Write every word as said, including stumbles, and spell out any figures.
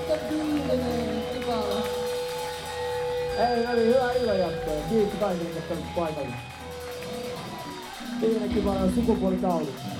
Stabiilinen, Ivalo. Ei, oli hyvä illanjatkoa. Kiitos kaikille, jotka olivat paikalla. Viimeinen Ivalo on sukupuolitaulu.